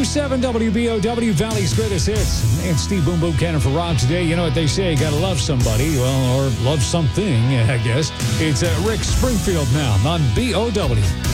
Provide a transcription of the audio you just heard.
102.7 WBOW, Valley's Greatest Hits. And Steve Boom Boom Cannon for Rob today. You know what they say, you gotta love somebody, well, or love something, I guess. It's Rick Springfield now on BOW.